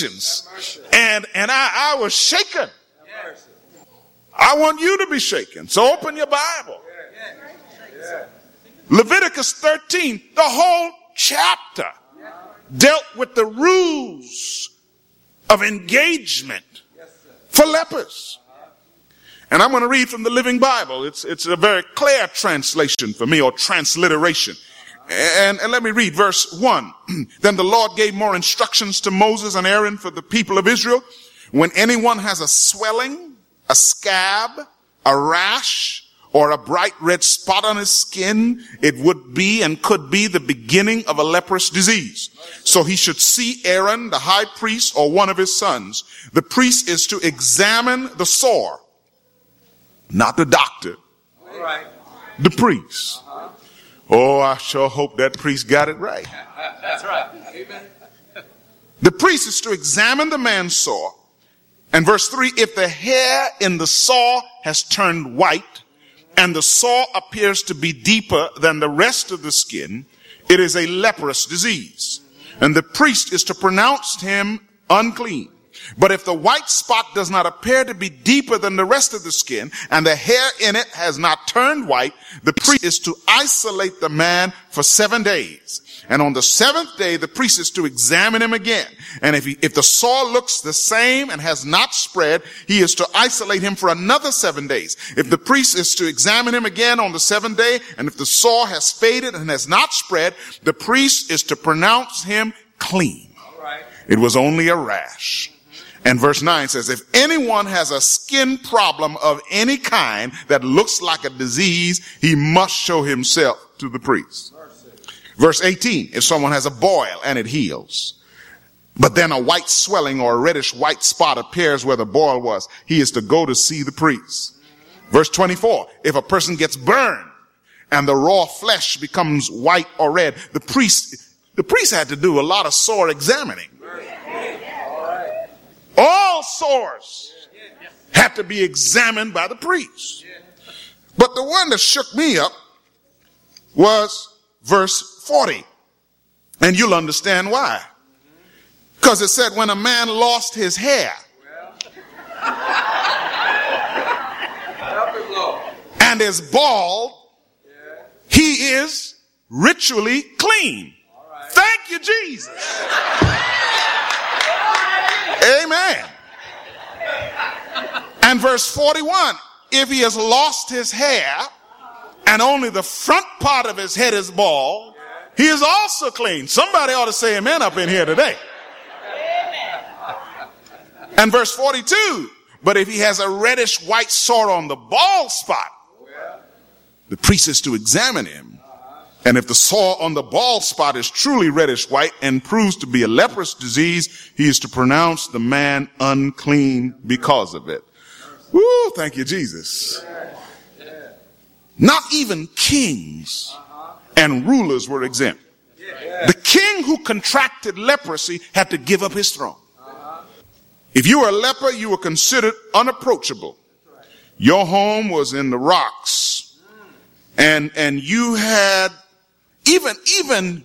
instructions. And I was shaken. I want you to be shaken. So open your Bible. Leviticus 13, the whole chapter dealt with the rules of engagement for lepers. And I'm going to read from the Living Bible. It's a very clear translation for me, or transliteration. And let me read verse 1. Then the Lord gave more instructions to Moses and Aaron for the people of Israel. When anyone has a swelling, a scab, a rash, or a bright red spot on his skin, it would be and could be the beginning of a leprous disease. So he should see Aaron, the high priest, or one of his sons. The priest is to examine the sore, not the doctor, the priest. Oh, I sure hope that priest got it right. That's right. Amen. The priest is to examine the man's sore. And verse 3, if the hair in the sore has turned white, and the sore appears to be deeper than the rest of the skin, it is a leprous disease. And the priest is to pronounce him unclean. But if the white spot does not appear to be deeper than the rest of the skin, and the hair in it has not turned white, the priest is to isolate the man for 7 days. And on the 7th day, the priest is to examine him again. And if the sore looks the same and has not spread, he is to isolate him for another 7 days. If the priest is to examine him again on the 7th day, and if the sore has faded and has not spread, the priest is to pronounce him clean. It was only a rash. And verse 9 says, if anyone has a skin problem of any kind that looks like a disease, he must show himself to the priest. Verse 18, if someone has a boil and it heals, but then a white swelling or a reddish white spot appears where the boil was, he is to go to see the priest. Verse 24, if a person gets burned and the raw flesh becomes white or red, the priest had to do a lot of sore examining. All sores have to be examined by the priest. But the one that shook me up was verse 40. And you'll understand why. Because it said when a man lost his hair and is bald, he is ritually clean. Thank you, Jesus. Amen. And verse 41, if he has lost his hair and only the front part of his head is bald, he is also clean. Somebody ought to say amen up in here today. And verse 42, but if he has a reddish white sore on the bald spot, the priest is to examine him. And if the sore on the bald spot is truly reddish white and proves to be a leprous disease, he is to pronounce the man unclean because of it. Woo, thank you, Jesus. Not even kings and rulers were exempt. The king who contracted leprosy had to give up his throne. If you were a leper, you were considered unapproachable. Your home was in the rocks. And you had even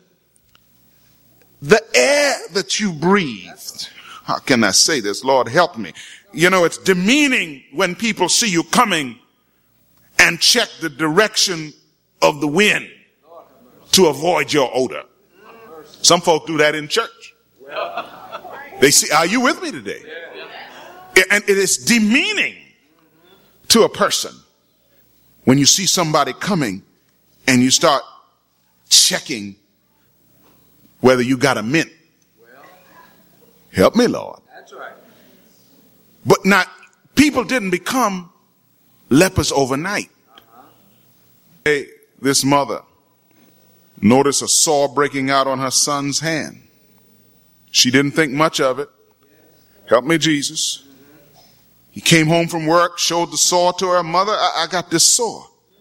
the air that you breathed. How can I say this? Lord, help me. You know, it's demeaning when people see you coming and check the direction of the wind to avoid your odor. Some folk do that in church. They see, are you with me today? And it is demeaning to a person when you see somebody coming and you start checking whether you got a mint. Help me, Lord. That's right. But not, people didn't become lepers overnight. Hey, this mother noticed a sore breaking out on her son's hand. She didn't think much of it. Help me, Jesus. He came home from work, showed the sore to her mother. I got this sore.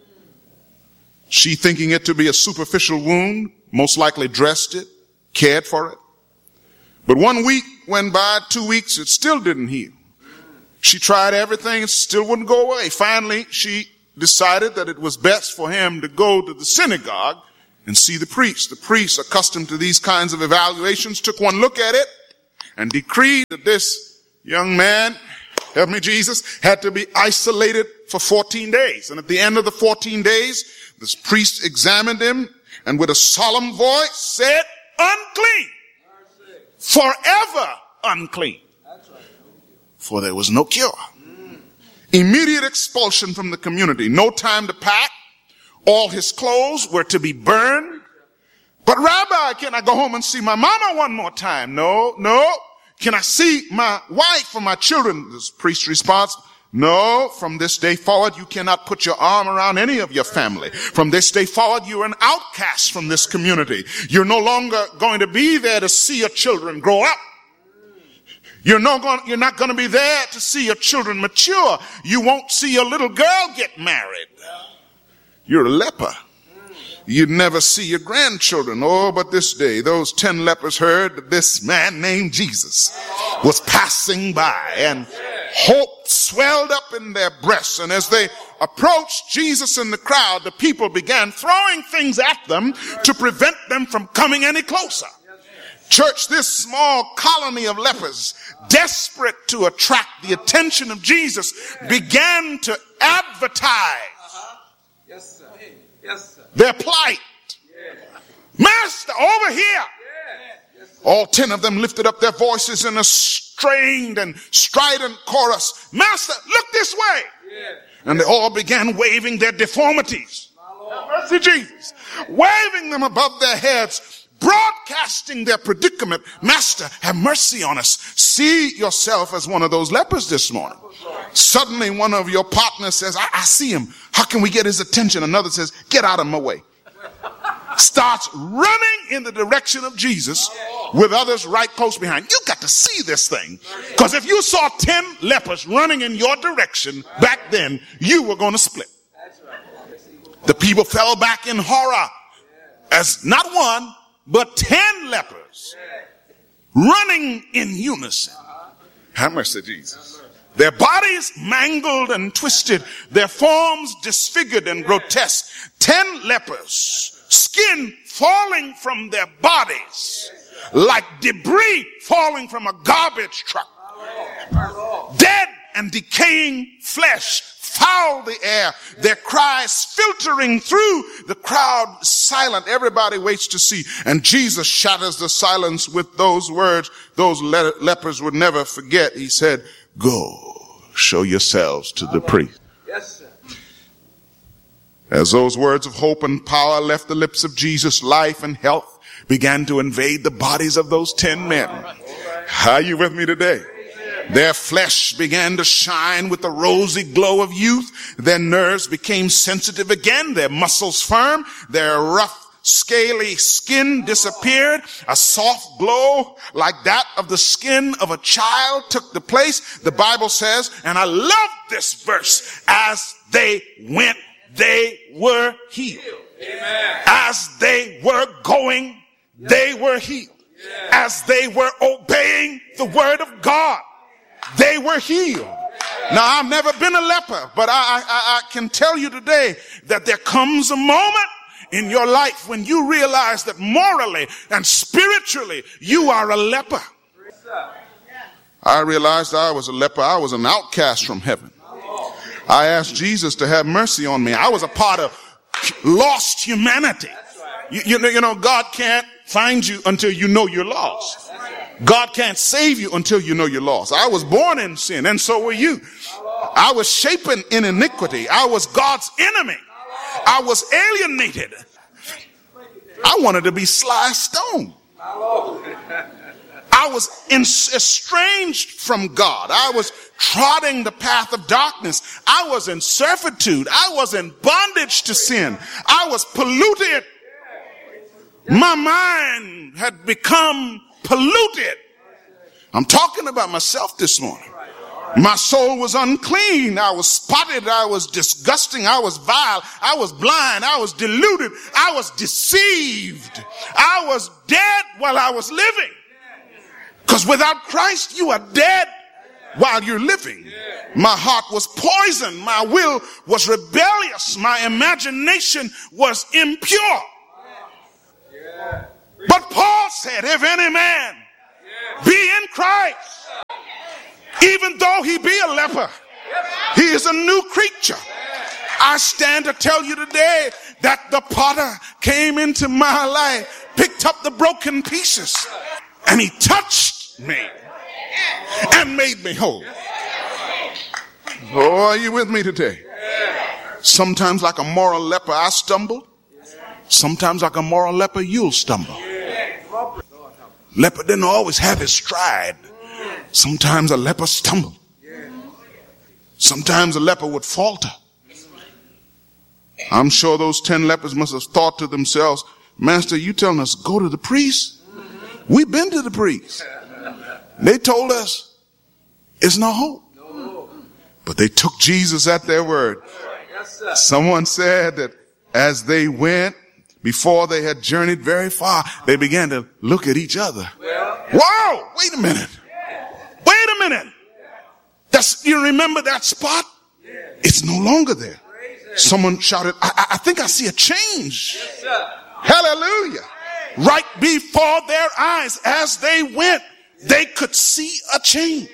She, thinking it to be a superficial wound, most likely dressed it, cared for it. But 1 week went by, 2 weeks, it still didn't heal. She tried everything, it still wouldn't go away. Finally, she decided that it was best for him to go to the synagogue and see the priest. The priest, accustomed to these kinds of evaluations, took one look at it and decreed that this young man, help me Jesus, had to be isolated for 14 days. And at the end of the 14 days, this priest examined him and with a solemn voice said, unclean, forever unclean. For there was no cure. Immediate expulsion from the community. No time to pack. All his clothes were to be burned. But Rabbi, can I go home and see my mama one more time? No. Can I see my wife or my children? This priest's response, no, from this day forward, you cannot put your arm around any of your family. From this day forward, you're an outcast from this community. You're no longer going to be there to see your children grow up. You're not going to be there to see your children mature. You won't see your little girl get married. You're a leper. You'd never see your grandchildren. Oh, but this day, those 10 lepers heard that this man named Jesus was passing by, and hope swelled up in their breasts. And as they approached Jesus in the crowd, the people began throwing things at them to prevent them from coming any closer. Church, this small colony of lepers, desperate to attract the attention of Jesus, began to advertise their plight. Master, over here. All 10 of them lifted up their voices in a strained and strident chorus. Master, look this way. And they all began waving their deformities. Mercy, Jesus. Waving them above their heads, broadcasting their predicament. Master, have mercy on us. See yourself as one of those lepers this morning. Suddenly one of your partners says, I see him. How can we get his attention? Another says, get out of my way. Starts running in the direction of Jesus with others right close behind. You got to see this thing. Because if you saw 10 lepers running in your direction back then, you were going to split. The people fell back in horror as not one, but 10 lepers running in unison. Have mercy, Jesus. Their bodies mangled and twisted, their forms disfigured and grotesque. 10 lepers, skin falling from their bodies like debris falling from a garbage truck. Dead and decaying flesh foul the air, their cries filtering through the crowd, silent. Everybody waits to see. And Jesus shatters the silence with those words those lepers would never forget. He said, go, show yourselves to the priest. Yes, sir. As those words of hope and power left the lips of Jesus, life and health began to invade the bodies of those 10 men. Are you with me today? Their flesh began to shine with the rosy glow of youth. Their nerves became sensitive again, their muscles firm, their rough, scaly skin disappeared. A soft glow like that of the skin of a child took the place. The Bible says, and I love this verse, as they went, they were healed. Amen. As they were going, they were healed. As they were obeying the word of God, they were healed. Now, I've never been a leper, but I can tell you today that there comes a moment in your life when you realize that morally and spiritually you are a leper. I realized I was a leper. I was an outcast from heaven. I asked Jesus to have mercy on me. I was a part of lost humanity. You know, God can't find you until you know you're lost. God can't save you until you know you're lost. I was born in sin, and so were you. I was shapen in issiniquity. I was God's enemy. I was alienated. I wanted to be Sly Stone. I was estranged from God. I was trotting the path of darkness. I was in servitude. I was in bondage to sin. I was polluted. My mind had become polluted. I'm talking about myself this morning. My soul was unclean. I was spotted. I was disgusting. I was vile. I was blind. I was deluded. I was deceived. I was dead while I was living. Because without Christ, you are dead while you're living. My heart was poisoned. My will was rebellious. My imagination was impure. But Paul said, if any man be in Christ. Even though he be a leper, he is a new creature. I stand to tell you today that the potter came into my life, picked up the broken pieces, and he touched me and made me whole. Oh, are you with me today? Sometimes like a moral leper, I stumble. Sometimes like a moral leper, you'll stumble. Leper didn't always have his stride. Sometimes a leper stumbled. Sometimes a leper would falter. I'm sure those 10 lepers must have thought to themselves, Master, you telling us go to the priest? We've been to the priest. They told us it's no hope. But they took Jesus at their word. Someone said that as they went, before they had journeyed very far, they began to look at each other. Whoa, wait a minute. Wait a minute. You remember that spot? It's no longer there. Someone shouted, I think I see a change. Hallelujah. Right before their eyes, as they went, they could see a change.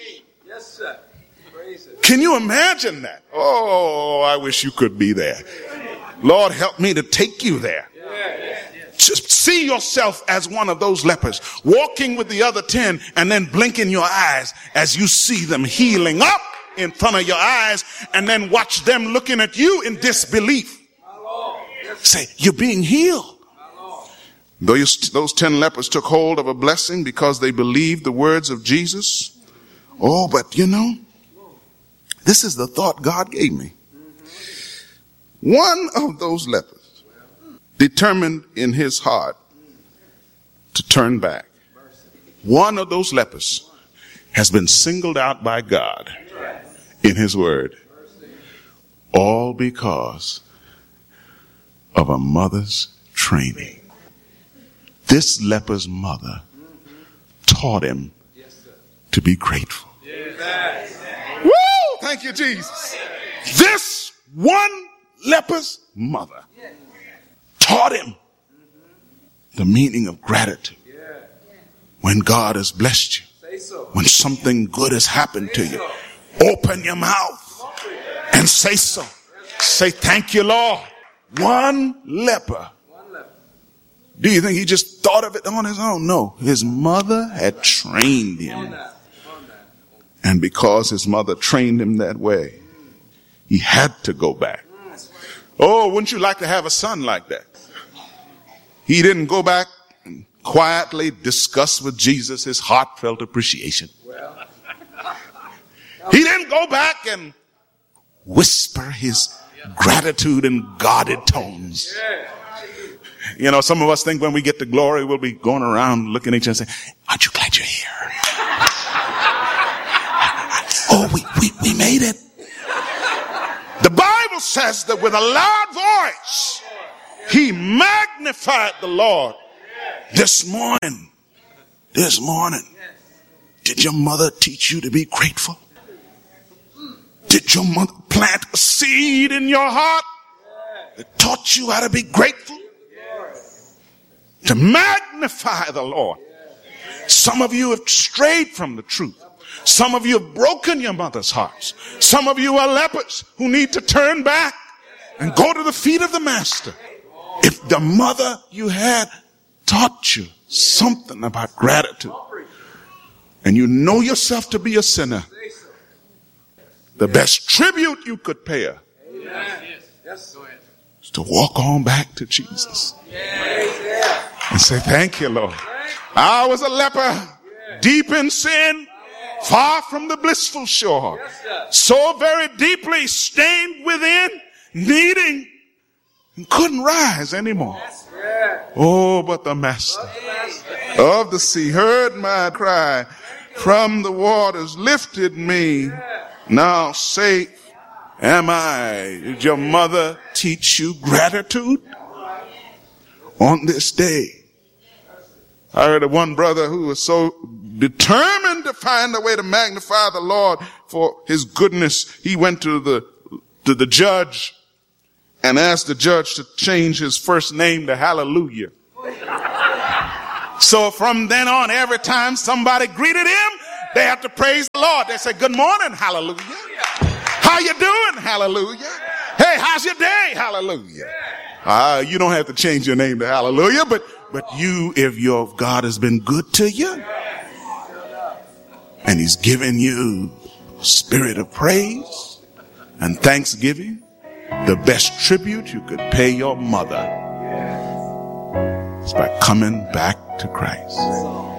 Can you imagine that? Oh, I wish you could be there. Lord, help me to take you there. Just see yourself as one of those lepers, walking with the other 10 and then blinking your eyes as you see them healing up in front of your eyes, and then watch them looking at you in disbelief. Say, you're being healed. Those 10 lepers took hold of a blessing because they believed the words of Jesus. Oh, but you know, this is the thought God gave me. One of those lepers determined in his heart to turn back. One of those lepers has been singled out by God in his word. All because of a mother's training. This leper's mother taught him to be grateful. Woo! Thank you, Jesus. This one leper's mother taught him the meaning of gratitude. When God has blessed you, when something good has happened to you, open your mouth and say so. Say, thank you, Lord. One leper. Do you think he just thought of it on his own? No, his mother had trained him. And because his mother trained him that way, he had to go back. Oh, wouldn't you like to have a son like that? He didn't go back and quietly discuss with Jesus his heartfelt appreciation. He didn't go back and whisper his gratitude in guarded tones. You know, some of us think when we get to glory, we'll be going around looking at each other and saying, aren't you glad you're here? Oh, we made it. The Bible says that with a loud voice, he magnified the Lord. This morning, did your mother teach you to be grateful? Did your mother plant a seed in your heart that taught you how to be grateful? To magnify the Lord. Some of you have strayed from the truth. Some of you have broken your mother's hearts. Some of you are lepers who need to turn back and go to the feet of the Master. If the mother you had taught you something about gratitude, and you know yourself to be a sinner, the best tribute you could pay her is to walk on back to Jesus and say, thank you, Lord. I was a leper, deep in sin, far from the blissful shore, so very deeply stained within, needing, and couldn't rise anymore. Oh, but the Master of the sea heard my cry, from the waters lifted me. Now safe am I. Did your mother teach you gratitude on this day? I heard of one brother who was so determined to find a way to magnify the Lord for his goodness. He went to the judge and asked the judge to change his first name to Hallelujah. So from then on, every time somebody greeted him, they have to praise the Lord. They say, good morning, hallelujah. How you doing? Hallelujah. Hey, how's your day? Hallelujah. You don't have to change your name to hallelujah, but you, if your God has been good to you and he's given you a spirit of praise and thanksgiving, the best tribute you could pay your mother is by coming back to Christ.